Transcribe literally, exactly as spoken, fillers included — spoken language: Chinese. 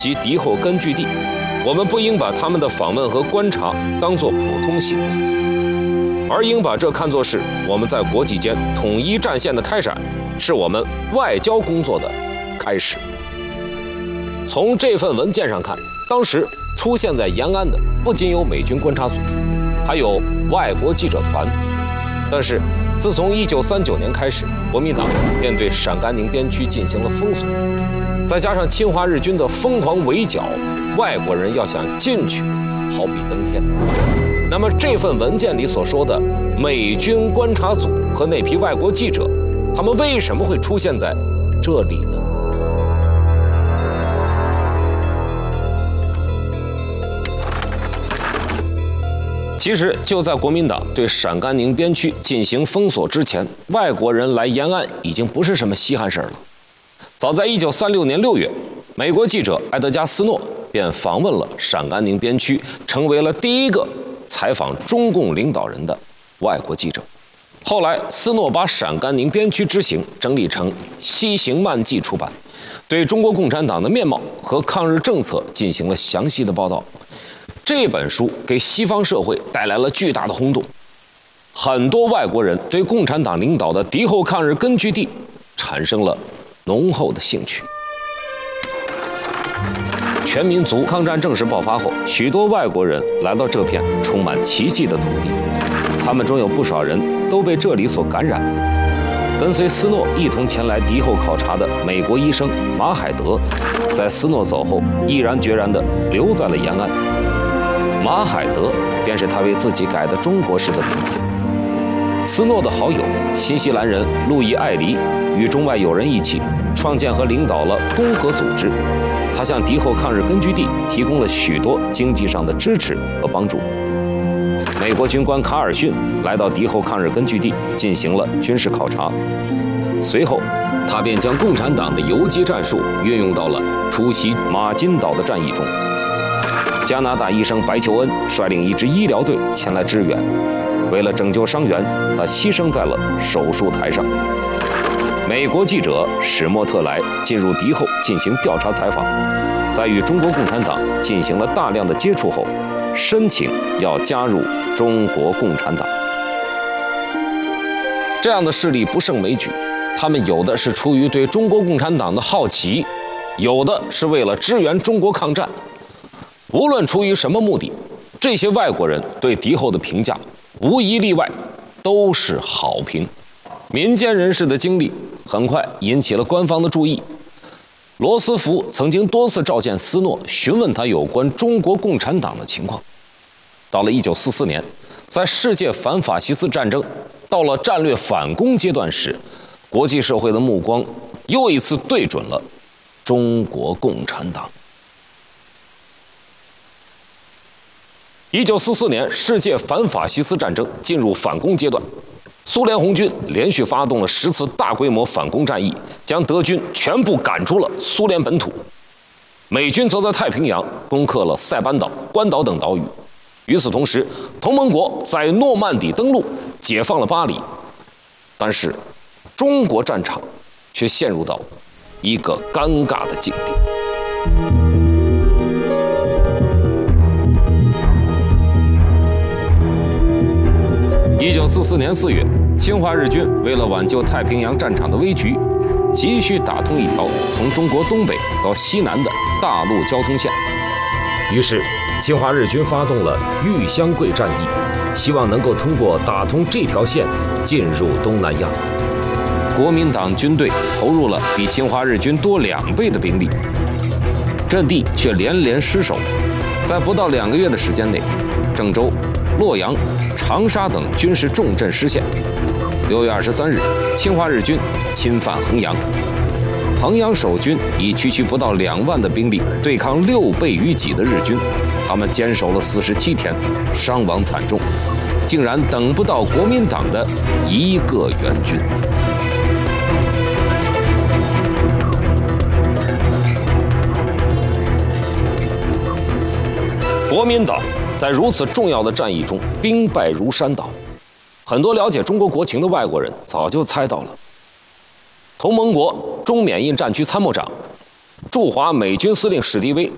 及敌后根据地，我们不应把他们的访问和观察当作普通行动，而应把这看作是我们在国际间统一战线的开展，是我们外交工作的开始。从这份文件上看，当时出现在延安的不仅有美军观察组，还有外国记者团。但是自从一九三九年开始，国民党便对陕甘宁边区进行了封锁，再加上侵华日军的疯狂围剿，外国人要想进去，好比登天。那么这份文件里所说的美军观察组和那批外国记者，他们为什么会出现在这里呢？其实就在国民党对陕甘宁边区进行封锁之前，外国人来延安已经不是什么稀罕事儿了。早在一九三六年六月，美国记者埃德加·斯诺便访问了陕甘宁边区，成为了第一个采访中共领导人的外国记者。后来，斯诺把陕甘宁边区之行整理成《西行漫记》出版，对中国共产党的面貌和抗日政策进行了详细的报道。这本书给西方社会带来了巨大的轰动，很多外国人对共产党领导的敌后抗日根据地产生了浓厚的兴趣。全民族抗战正式爆发后，许多外国人来到这片充满奇迹的土地，他们中有不少人都被这里所感染。跟随斯诺一同前来敌后考察的美国医生马海德，在斯诺走后，毅然决然地留在了延安。马海德便是他为自己改的中国式的名字。斯诺的好友新西兰人路易·艾黎与中外友人一起创建和领导了共和组织，他向敌后抗日根据地提供了许多经济上的支持和帮助。美国军官卡尔逊来到敌后抗日根据地进行了军事考察，随后他便将共产党的游击战术运用到了突袭马金岛的战役中。加拿大医生白求恩率领一支医疗队前来支援，为了拯救伤员，他牺牲在了手术台上。美国记者史莫特莱进入敌后进行调查采访，在与中国共产党进行了大量的接触后，申请要加入中国共产党。这样的事例不胜枚举，他们有的是出于对中国共产党的好奇，有的是为了支援中国抗战。无论出于什么目的，这些外国人对敌后的评价无一例外都是好评。民间人士的经历很快引起了官方的注意。罗斯福曾经多次召见斯诺，询问他有关中国共产党的情况。到了一九四四年，在世界反法西斯战争到了战略反攻阶段时，国际社会的目光又一次对准了中国共产党。一九四四年，世界反法西斯战争进入反攻阶段，苏联红军连续发动了十次大规模反攻战役，将德军全部赶出了苏联本土。美军则在太平洋攻克了塞班岛、关岛等岛屿。与此同时，同盟国在诺曼底登陆，解放了巴黎。但是，中国战场却陷入到一个尴尬的境地。一九四四年四月，侵华日军为了挽救太平洋战场的危局，急需打通一条从中国东北到西南的大陆交通线。于是，侵华日军发动了豫湘桂战役，希望能够通过打通这条线进入东南亚。国民党军队投入了比侵华日军多两倍的兵力，阵地却连连失守。在不到两个月的时间内，郑州、洛阳、长沙等军事重镇失陷。六月二十三日，侵华日军侵犯衡阳，衡阳守军以区区不到两万的兵力对抗六倍于己的日军，他们坚守了四十七天，伤亡惨重，竟然等不到国民党的一个援军。国民党在如此重要的战役中兵败如山倒，很多了解中国国情的外国人早就猜到了。同盟国中缅印战区参谋长、驻华美军司令史迪威